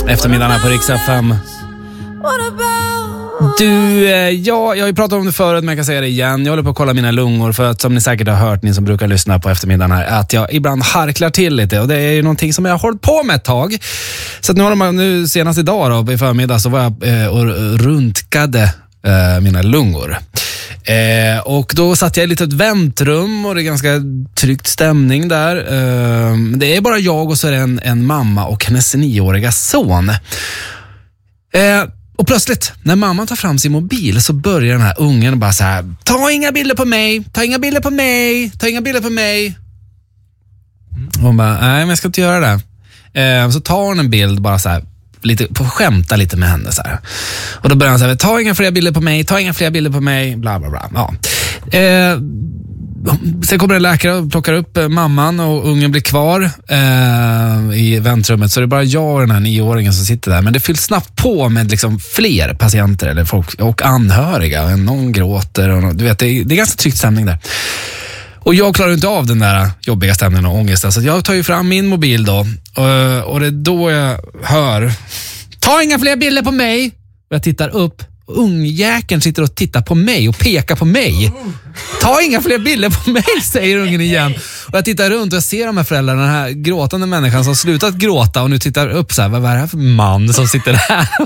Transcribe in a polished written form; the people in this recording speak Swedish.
Eftermiddagen här på Rix FM. Du, jag har ju pratat om det förut, men jag kan säga det igen. Jag håller på att kolla mina lungor för att, som ni säkert har hört, ni som brukar lyssna på eftermiddagen här, att jag ibland harklar till lite. Och det är ju någonting som jag har hållit på med ett tag. Så att nu senast idag då, i förmiddag, så var jag och rundkade mina lungor. Och då satt jag i ett litet väntrum och det är ganska tryggt stämning där. Det är bara jag och så är det en mamma och hennes 9-åriga son. Och plötsligt, när mamman tar fram sin mobil, så börjar den här ungen bara så här: ta inga bilder på mig, ta inga bilder på mig, ta inga bilder på mig. Och hon bara, nej men jag ska inte göra det. Så tar hon en bild bara så här, lite, på skämta lite med henne så här. Och då börjar han säga, ta inga fler bilder på mig, ta inga fler bilder på mig, bla bla bla. Ja. Sen kommer en läkare och plockar upp mamman och ungen blir kvar i väntrummet. Så det är bara jag och den här 9-åringen som sitter där. Men det fylls snabbt på med liksom fler patienter eller folk och anhöriga. Någon gråter och du vet, det är ganska tryggt stämning där. Och jag klarar inte av den där jobbiga stämningen och ångesten. Så jag tar ju fram min mobil då. Och det är då jag hör, ta inga fler bilder på mig. Och jag tittar upp. Ungjäkeln sitter och tittar på mig och pekar på mig. Ta inga fler bilder på mig, säger ungen igen. Och jag tittar runt och jag ser de här föräldrarna, den här gråtande människan som slutat gråta och nu tittar upp så här, vad är det här för man som sitter där?